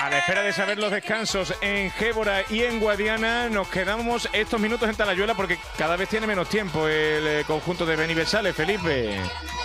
A la espera de saber los descansos en Gébora y en Guadiana, nos quedamos estos minutos en Talayuela porque cada vez tiene menos tiempo el conjunto de Benivesales, Felipe.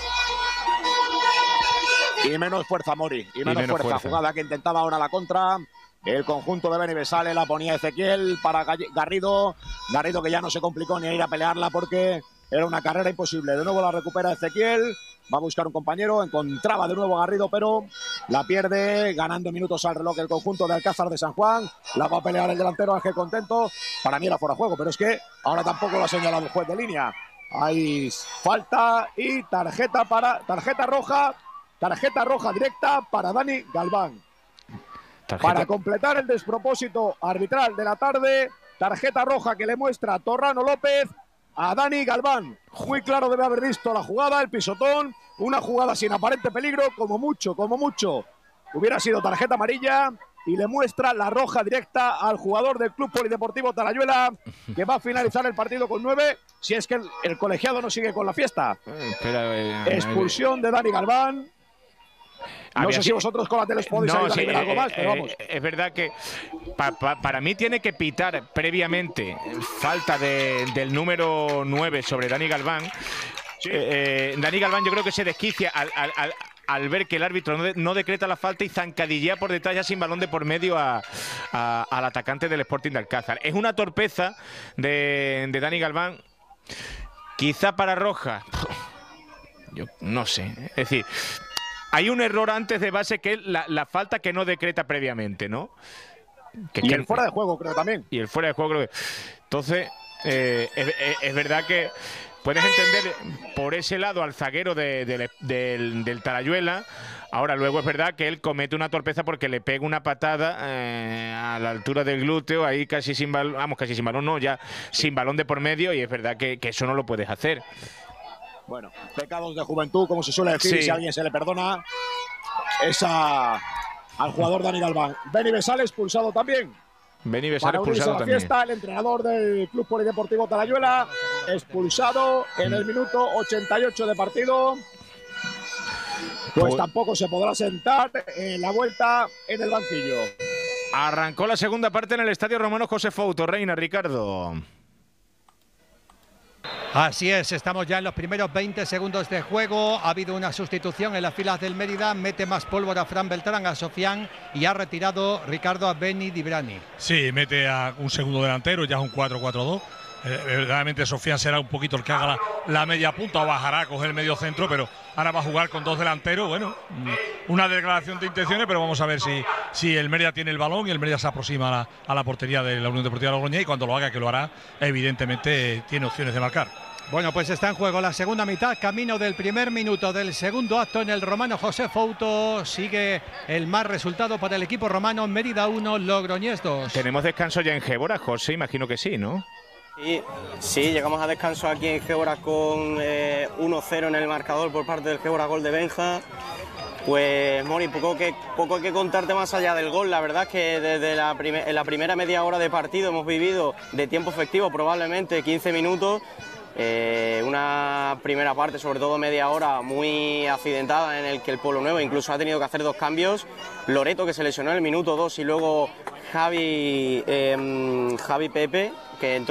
Y menos fuerza, Mori, y menos fuerza. Jugada que intentaba ahora la contra. El conjunto de Benivesales la ponía Ezequiel para Garrido. Garrido que ya no se complicó ni a ir a pelearla porque era una carrera imposible. De nuevo la recupera Ezequiel. Va a buscar un compañero, encontraba de nuevo a Garrido, pero la pierde, ganando minutos al reloj el conjunto de Alcázar de San Juan. La va a pelear el delantero Ángel Contento. Para mí era fuera de juego, pero es que ahora tampoco lo ha señalado el juez de línea. Hay falta y tarjeta roja directa para Dani Galván. Para completar el despropósito arbitral de la tarde, tarjeta roja que le muestra Torrano López a Dani Galván. Muy claro debe haber visto la jugada, el pisotón, una jugada sin aparente peligro, como mucho, hubiera sido tarjeta amarilla, y le muestra la roja directa al jugador del Club Polideportivo Talayuela, que va a finalizar el partido con 9, si es que el colegiado no sigue con la fiesta. Expulsión de Dani Galván. No sé si vosotros con la tele os podéis ayudar a ver algo más, pero vamos. Es verdad que para mí tiene que pitar previamente falta del número 9 sobre Dani Galván. Sí. Dani Galván yo creo que se desquicia al ver que el árbitro no decreta la falta y zancadillea por detrás ya sin balón de por medio al atacante del Sporting de Alcázar. Es una torpeza de Dani Galván, quizá para roja. Yo no sé, es decir, hay un error antes de base que es la falta que no decreta previamente, ¿no? Y el fuera de juego creo también. Y el fuera de juego creo que... Entonces, es verdad que puedes entender por ese lado al zaguero del Talayuela. Ahora, luego es verdad que él comete una torpeza porque le pega una patada a la altura del glúteo, ahí casi sin balón, casi sin balón, no, ya sin balón de por medio, y es verdad que eso no lo puedes hacer. Bueno, pecados de juventud, como se suele decir, sí. Si a alguien se le perdona, es al jugador Dani Galván. Benivesales expulsado también. Benivesales expulsado también. Fiesta, el entrenador del Club Polideportivo Talayuela, expulsado en el minuto 88 de partido. Pues tampoco se podrá sentar en la vuelta en el banquillo. Arrancó la segunda parte en el Estadio Romano José Fouto, Reina, Ricardo. Así es, estamos ya en los primeros 20 segundos de juego. Ha habido una sustitución en las filas del Mérida. Mete más pólvora Fran Beltrán a Sofián y ha retirado Ricardo a Beni Dibrani. Sí, mete a un segundo delantero, ya es un 4-4-2. Verdaderamente Sofián será un poquito el que haga la media punta o bajará a coger el medio centro, pero ahora va a jugar con dos delanteros. Bueno, una declaración de intenciones, pero vamos a ver si el Mérida tiene el balón y el Mérida se aproxima a la portería de la Unión Deportiva Logroñés, y cuando lo haga, que lo hará, evidentemente tiene opciones de marcar. Bueno, pues está en juego la segunda mitad, camino del primer minuto del segundo acto en el Romano José Fouto. Sigue el más resultado para el equipo romano, Mérida 1, Logroñés 2. ¿Tenemos descanso ya en Gébora, José? Imagino que sí, ¿no? Sí, llegamos a descanso aquí en Gébora con 1-0 en el marcador por parte del Gébora, gol de Benja. Pues, Mori, poco hay que contarte más allá del gol. La verdad es que desde la primera media hora de partido hemos vivido de tiempo efectivo probablemente 15 minutos. Una primera parte, sobre todo media hora, muy accidentada, en el que el Pueblo Nuevo incluso ha tenido que hacer dos cambios. Loreto, que se lesionó en el minuto 2, y luego Javi Pepe, que entró